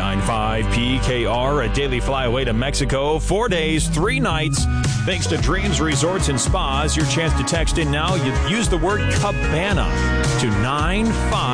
99.5 PKR, a daily flyaway to Mexico, 4 days, 3 nights. Thanks to Dreams Resorts and Spas. Your chance to text in now. You use the word cabana to 95.